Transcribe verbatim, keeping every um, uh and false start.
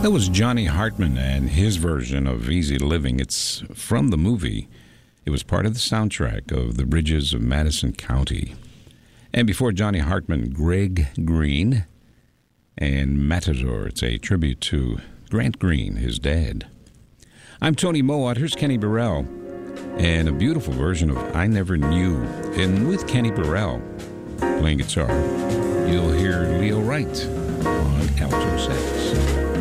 That was Johnny Hartman and his version of Easy Living. It's from the movie. It was part of the soundtrack of The Bridges of Madison County. And before Johnny Hartman, Greg Green and Matador. It's a tribute to Grant Green, his dad. I'm Tony Mowat. Here's Kenny Burrell and a beautiful version of I Never Knew. And with Kenny Burrell playing guitar, you'll hear Leo Wright on alto sax.